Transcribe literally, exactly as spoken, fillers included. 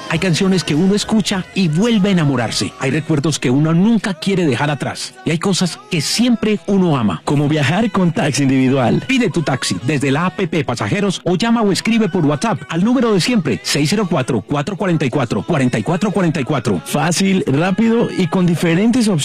Hay canciones que uno escucha y vuelve a enamorarse. Hay recuerdos que uno nunca quiere dejar atrás. Y hay cosas que siempre uno ama, como viajar con taxi individual. Pide tu taxi desde la app Pasajeros o llama o escribe por WhatsApp al número de siempre, seis cero cuatro, cuatro cuatro cuatro, cuatro cuatro cuatro cuatro. Fácil, rápido y con diferentes opciones